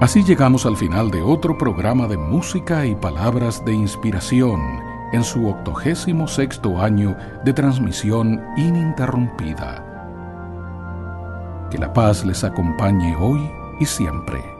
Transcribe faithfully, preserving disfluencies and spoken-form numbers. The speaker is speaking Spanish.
Así llegamos al final de otro programa de música y palabras de inspiración en su octogésimo sexto año de transmisión ininterrumpida. Que la paz les acompañe hoy y siempre.